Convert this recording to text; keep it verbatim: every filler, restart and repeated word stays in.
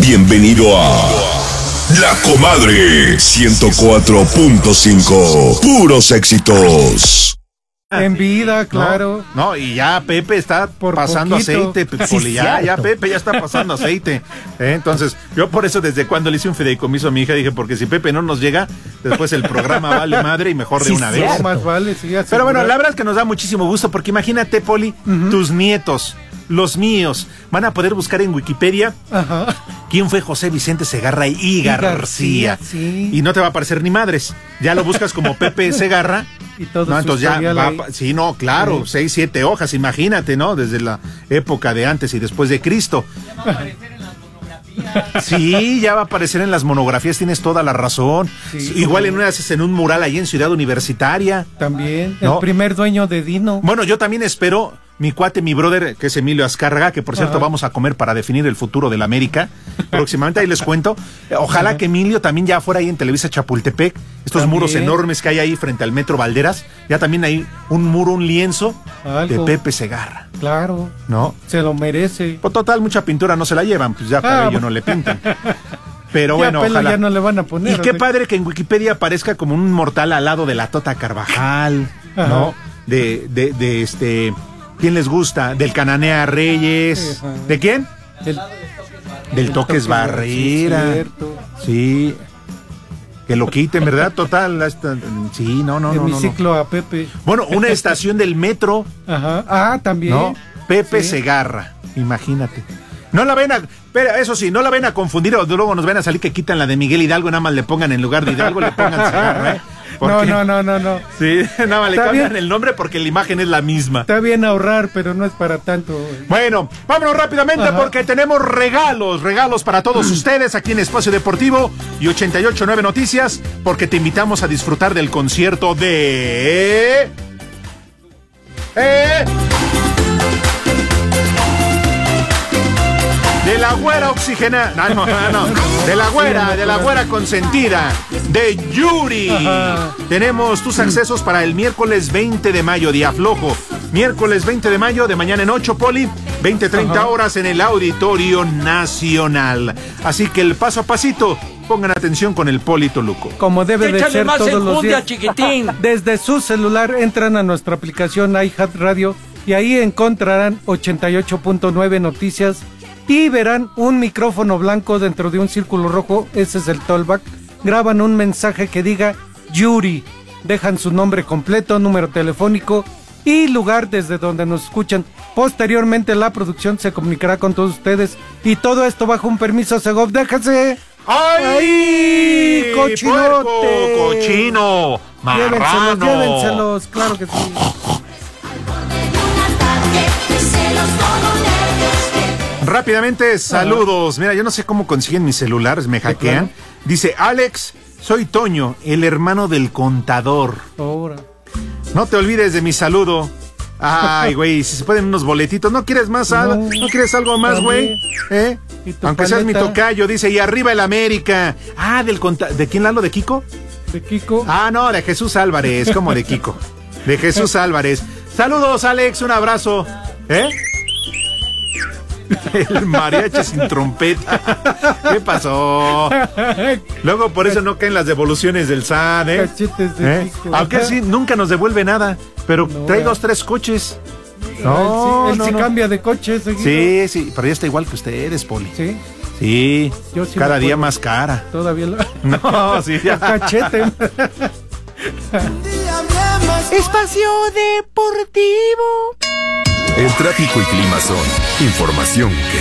Bienvenido a La Comadre ciento cuatro punto cinco. Puros éxitos. En vida, claro. No, no, y ya Pepe está por pasando poquito. aceite, Pepoli, sí, ya, ya Pepe ya está pasando aceite. ¿eh? Entonces, yo por eso desde cuando le hice un fideicomiso a mi hija dije, porque si Pepe no nos llega, después el programa vale madre y mejor de sí, una vez. No, más vale, sí, Pero bueno, la verdad es que nos da muchísimo gusto, porque imagínate, Poli, uh-huh. tus nietos, los míos, van a poder buscar en Wikipedia Ajá. quién fue José Vicente Segarra y, y García. García sí. Y no te va a aparecer ni madres. Ya lo buscas como Pepe Segarra. Y todo no, entonces ya va, sí, no, claro, sí. seis, siete hojas, imagínate, ¿no? Desde la época de antes y después de Cristo. Ya va a aparecer en las monografías. Sí, ya va a aparecer en las monografías, tienes toda la razón. Sí, Igual en una haces en un mural ahí en Ciudad Universitaria. También, ¿no? El primer dueño de Dino. Bueno, yo también espero, mi cuate, mi brother, que es Emilio Azcárraga, que por cierto Ajá. vamos a comer para definir el futuro de la América próximamente, ahí les cuento. Ojalá Ajá. que Emilio también ya fuera ahí en Televisa Chapultepec, estos también. muros enormes que hay ahí frente al Metro Valderas, ya también hay un muro, un lienzo Algo. de Pepe Segarra. Claro, ¿no? Se lo merece. Pues total, mucha pintura no se la llevan, pues ya para ah, ello no le pintan. Pero ya bueno, pelo ojalá. Ya no le van a poner. Y qué padre que en Wikipedia aparezca como un mortal al lado de la Tota Carvajal, Ajá. ¿no? De, de, de este... ¿Quién les gusta? Del Cananea Reyes. Ajá. ¿De quién? Del, Del Toques Barrera. Sí. Que lo quiten, ¿verdad? Total. Hasta, sí, no, no, el no. Mi no, ciclo no. a Pepe. Bueno, una estación del metro. Ajá. Ah, también. ¿No? Pepe sí. Segarra. Imagínate. No la ven a, pero eso sí, no la ven a confundir o luego nos ven a salir que quitan la de Miguel Hidalgo, nada más le pongan en lugar de Hidalgo, le pongan Segarra, ¿eh? No, no, no, no, no. Sí, nada más le Está cambian bien. el nombre porque la imagen es la misma. Está bien ahorrar, pero no es para tanto. Bueno, vámonos rápidamente Ajá. porque tenemos regalos, regalos para todos ustedes aquí en Espacio Deportivo y ochenta y ocho punto nueve Noticias, porque te invitamos a disfrutar del concierto de... ¿Eh? De la güera oxigenada, no, no, no, de la güera, de la güera consentida, de Yuri. Ajá. Tenemos tus accesos para el miércoles veinte de mayo, día flojo. Miércoles veinte de mayo, de mañana en ocho, Poli, veinte treinta horas en el Auditorio Nacional. Así que el paso a pasito, pongan atención con el Poli Toluco. Como debe de ser más todos los días. Chiquitín. Desde su celular entran a nuestra aplicación iHeart Radio y ahí encontrarán ochenta y ocho punto nueve Noticias. Y verán un micrófono blanco dentro de un círculo rojo, ese es el tollback. Graban un mensaje que diga Yuri, dejan su nombre completo, número telefónico y lugar desde donde nos escuchan. Posteriormente la producción se comunicará con todos ustedes y todo esto bajo un permiso Segov. ¡Déjense! ¡Ay! ¡Ay! ¡Cochinote! Puerco, ¡cochino! ¡Marrano! Llévenselos, llévenselos, claro que sí. Rápidamente, saludos. Mira, yo no sé cómo consiguen mis celulares, me hackean. Dice, Alex, soy Toño, el hermano del contador. Ahora. No te olvides de mi saludo. Ay, güey, si se pueden unos boletitos. ¿No quieres más algo? ¿No, ¿No quieres algo más, güey? ¿Eh? Aunque seas mi tocayo, dice, y arriba el América. Ah, del contador. ¿De quién hablo? ¿De Kiko? ¿De Kiko? Ah, no, de Jesús Álvarez, como de Kiko. De Jesús Álvarez. Saludos, Alex, un abrazo. ¿Eh? El mariachi sin trompeta. ¿Qué pasó? Luego por eso no caen las devoluciones del S A T, ¿eh? Cachetes de ¿Eh? Aunque sí, nunca nos devuelve nada. Pero no, trae dos, tres coches. No, él sí, él no, sí no. cambia de coche. Seguido. Sí, sí, pero ya está igual que ustedes, Poli. Sí. Sí, Yo sí cada día más cara. Todavía lo... No, sí, ya. Cachete. Espacio Deportivo. El tráfico y clima son información que